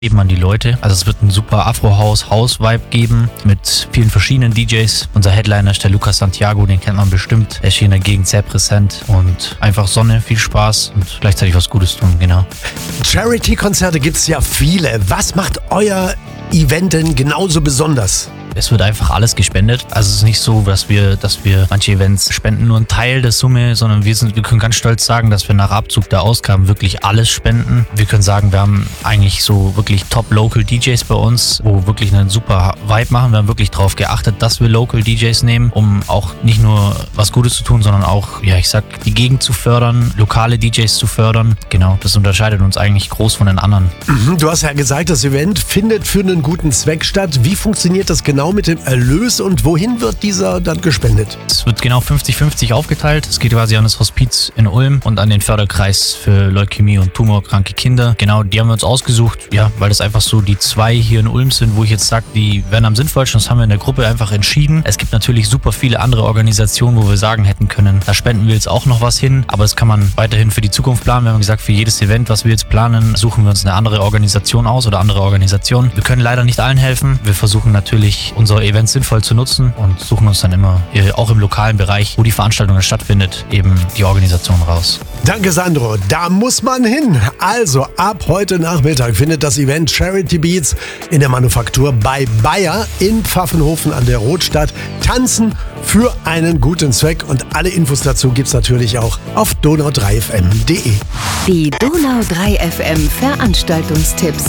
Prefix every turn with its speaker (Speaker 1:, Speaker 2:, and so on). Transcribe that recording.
Speaker 1: eben an die Leute. Also es wird ein super Afro-House-Vibe geben mit vielen verschiedenen DJs. Unser Headliner ist der Lucas Santiago, den kennt man bestimmt. Er ist hier in der Gegend sehr präsent und einfach Sonne, viel Spaß und gleichzeitig was Gutes tun, genau.
Speaker 2: Charity-Konzerte gibt's ja viele. Was macht euer Event denn genauso besonders?
Speaker 1: Es wird einfach alles gespendet. Also es ist nicht so, dass wir manche Events spenden nur einen Teil der Summe, sondern wir können ganz stolz sagen, dass wir nach Abzug der Ausgaben wirklich alles spenden. Wir können sagen, wir haben eigentlich so wirklich Top-Local DJs bei uns, wo wirklich einen super Vibe machen. Wir haben wirklich darauf geachtet, dass wir Local DJs nehmen, um auch nicht nur was Gutes zu tun, sondern auch, die Gegend zu fördern, lokale DJs zu fördern. Genau, das unterscheidet uns eigentlich groß von den anderen.
Speaker 2: Du hast ja gesagt, das Event findet für einen guten Zweck statt. Wie funktioniert das genau mit dem Erlös und wohin wird dieser dann gespendet?
Speaker 1: Es wird genau 50-50 aufgeteilt. Es geht quasi an das Hospiz in Ulm und an den Förderkreis für Leukämie und tumorkranke Kinder. Genau, die haben wir uns ausgesucht, weil das einfach so die zwei hier in Ulm sind, wo ich jetzt sage, die wären am sinnvollsten. Das haben wir in der Gruppe einfach entschieden. Es gibt natürlich super viele andere Organisationen, wo wir sagen hätten können, da spenden wir jetzt auch noch was hin, aber das kann man weiterhin für die Zukunft planen. Wir haben gesagt, für jedes Event, was wir jetzt planen, suchen wir uns eine andere Organisation aus oder andere Organisationen. Wir können leider nicht allen helfen. Wir versuchen natürlich, unsere Events sinnvoll zu nutzen und suchen uns dann immer, auch im lokalen Bereich, wo die Veranstaltung stattfindet, eben die Organisation raus.
Speaker 2: Danke, Sandro. Da muss man hin. Also ab heute Nachmittag findet das Event Charity Beats in der Manufaktur bei Bayer in Pfaffenhofen an der Rotstadt. Tanzen für einen guten Zweck und alle Infos dazu gibt's natürlich auch auf donau3fm.de.
Speaker 3: Die Donau 3 FM Veranstaltungstipps.